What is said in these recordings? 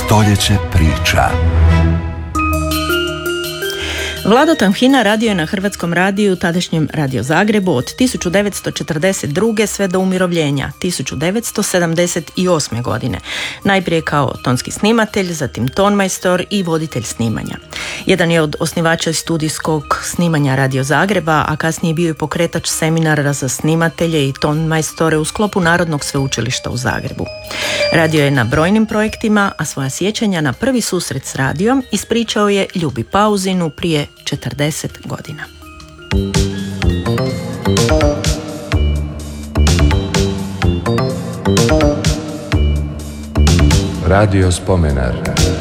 Stoljeće priča. Vlado Tamhina radio je na Hrvatskom radiju, tadašnjem Radio Zagrebu, od 1942. sve do umirovljenja, 1978. godine. Najprije kao tonski snimatelj, zatim tonmajstor i voditelj snimanja. Jedan je od osnivača studijskog snimanja Radio Zagreba, a kasnije bio je pokretač seminara za snimatelje i tonmajstore u sklopu Narodnog sveučilišta u Zagrebu. Radio je na brojnim projektima, a svoja sjećanja na prvi susret s radijom ispričao je Ljubi Pauzinu prije 40 godina. Radio Spomenar.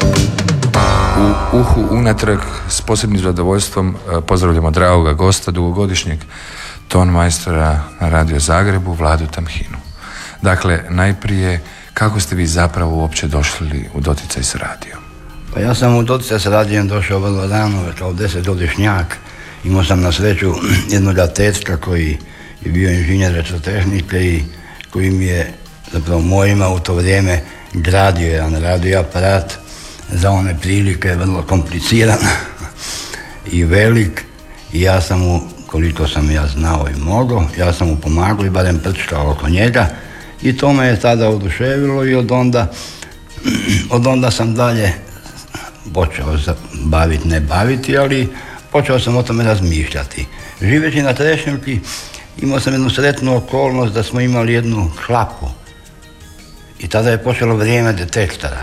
U uhu unatrag s posebnim zadovoljstvom pozdravljamo dragoga gosta, dugogodišnjeg tonmajstora na Radio Zagrebu, Vladu Tamhinu. Dakle, najprije, kako ste vi zapravo uopće došli u doticaj s radijom? Pa ja sam u doticaj s radijem došao vrlo rano, kao 10-godišnjak. Imao sam na sreću jednoga tetka koji je bio inženjer elektrotehnike i koji mi je, zapravo mojima u to vrijeme, gradio jedan radio aparat za one prilike, vrlo kompliciran i velik. I ja sam mu, koliko sam ja znao i mogao, ja sam mu pomagao i barem prčkao oko njega. I to me je tada oduševilo i od onda sam dalje počeo ne baviti, ali počeo sam o tome razmišljati. Živeći na Trešnjevki imao sam jednu sretnu okolnost da smo imali jednu klapu i tada je počelo vrijeme detektora.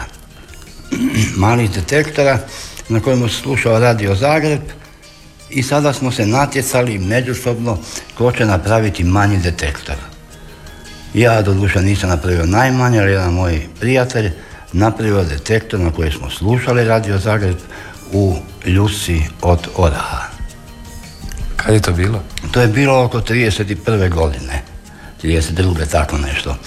Malih detektora na kojemu se slušao Radio Zagreb i sada smo se natjecali međusobno ko će napraviti manji detektor. Ja doduše nisam napravio najmanje, ali jedan moj prijatelj napravio detektor na koji smo slušali Radio Zagreb u Ljusci od Oraha. Kad je to bilo? To je bilo oko 31. godine, 32. tako nešto.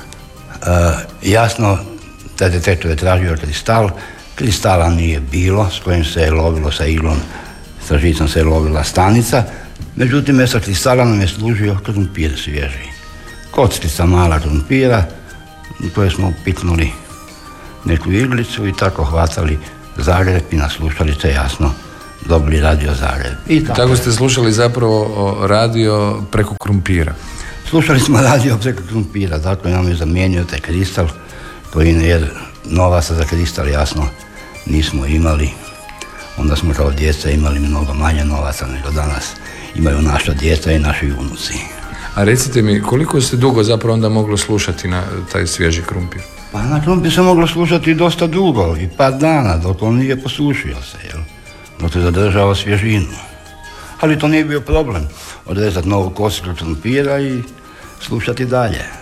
Jasno, taj detektor je tražio kristal, kristala nije bilo, s kojim se je lovilo sa iglom, sa žicom se je lovila stanica, međutim, sa kristala nam je služio krumpir svježi. Kockica mala krumpira, u kojoj smo pitnuli neku iglicu i tako hvatali Zagreb i na slušalice, jasno, dobili Radio Zagreb. I tako ste slušali zapravo radio preko krumpira? Slušali smo radio preko krumpira, dakle nam je zamijenio taj kristal koji, jer novaca za kristal jasno nismo imali. Onda smo kao djeca imali mnogo manje novaca nego danas imaju naša djeca i naši unuci. A recite mi, koliko se dugo zapravo onda moglo slušati na taj svježi krumpir? Pa na krumpir se moglo slušati dosta dugo, i par dana, dok on nije posušio se, dok je zadržao svježinu. Ali to nije bio problem, odrezati novu kocku krumpira i slušati dalje.